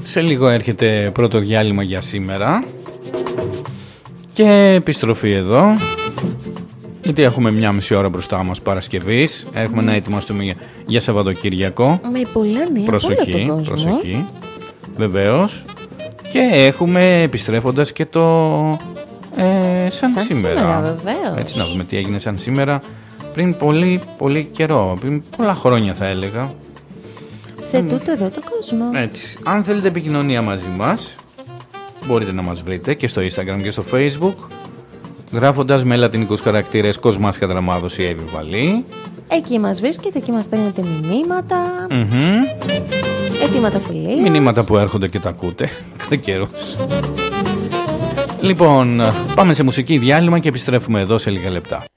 Σε λίγο έρχεται πρώτο διάλειμμα για σήμερα και επιστροφή εδώ, γιατί έχουμε μια μισή ώρα μπροστά μας Παρασκευής. Έχουμε να ετοιμαστούμε για Σαββατοκύριακο. Με πολλά νέα. Προσοχή, προσοχή. Βεβαίως. Και έχουμε επιστρέφοντας και το σαν σήμερα. Βεβαίως. Έτσι, να δούμε τι έγινε σαν σήμερα πριν πολύ πολύ καιρό, πριν πολλά χρόνια θα έλεγα. Σε τούτο εδώ το κόσμο. Έτσι. Αν θέλετε επικοινωνία μαζί μας, μπορείτε να μας βρείτε και στο Instagram και στο Facebook, γράφοντας με λατινικούς χαρακτήρες Κοσμάς Κατραμάδος ή Εύη Βαλή. Εκεί μας βρίσκετε, εκεί μας στέλνετε μηνύματα, αιτήματα φιλίας. Μηνύματα που έρχονται και τα ακούτε κατά καιρούς. Λοιπόν, πάμε σε μουσική διάλειμμα και επιστρέφουμε εδώ σε λίγα λεπτά.